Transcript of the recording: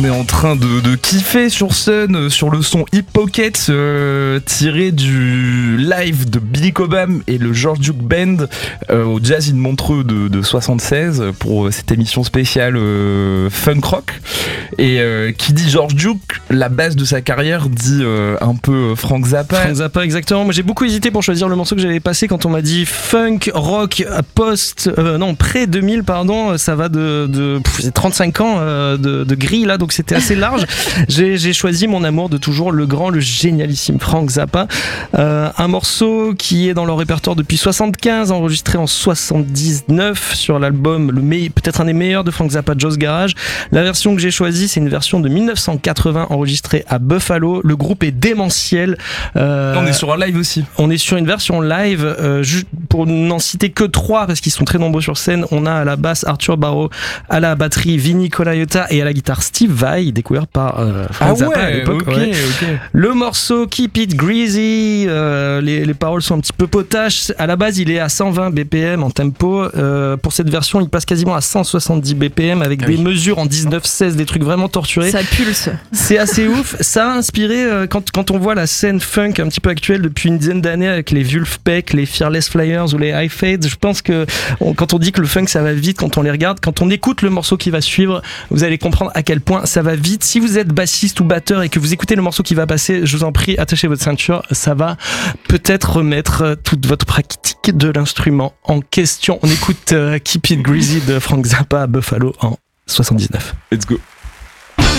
On est en train de kiffer sur Sun, sur le son Hip Pocket tiré du live de Billy Cobham et le George Duke Band au Jazz in Montreux de 76 pour cette émission spéciale Funk Rock. Et qui dit George Duke, la base de sa carrière dit un peu Frank Zappa. Frank Zappa, exactement. Moi j'ai beaucoup hésité pour choisir le morceau que j'avais passé quand on m'a dit funk, rock, près 2000, pardon. Ça va de 35 ans de grille là, donc c'était assez large. J'ai choisi mon amour de toujours, le grand, le génialissime Frank Zappa. Un morceau qui est dans leur répertoire depuis 75, enregistré en 79 sur l'album peut-être un des meilleurs de Frank Zappa, Joe's Garage. La version que j'ai choisie, c'est une version de 1980 enregistrée à Buffalo. Le groupe est démentiel. On est sur un live aussi. On est sur une version live. Pour n'en citer que 3 parce qu'ils sont très nombreux sur scène, on a à la basse Arthur Barrow, à la batterie Vinnie Colaiuta et à la guitare Steve Vai, découvert par Frank Zappa à l'époque. Okay. Le morceau Keep It Greasy, les paroles sont un petit peu potaches. À la base, il est à 120 BPM en tempo. Pour cette version, il passe quasiment à 170 BPM avec des mesures en 19-16, des trucs vraiment torturés. Ça pulse. C'est assez ouf. Ça a inspiré quand on voit la scène funk un petit peu actuelle depuis une dizaine d'années avec les Vulfpeck, les Fearless Flyers ou les High Fades. Je pense que quand on dit que le funk ça va vite, quand on les regarde, quand on écoute le morceau qui va suivre, vous allez comprendre à quel point ça va vite. Si vous êtes bassiste ou batteur et que vous écoutez le morceau qui va passer, je vous en prie, attachez votre ceinture. Ça va peut-être remettre toute votre pratique de l'instrument en question. On écoute Keep It Greasy de Frank Zappa à Buffalo en 79. Let's go.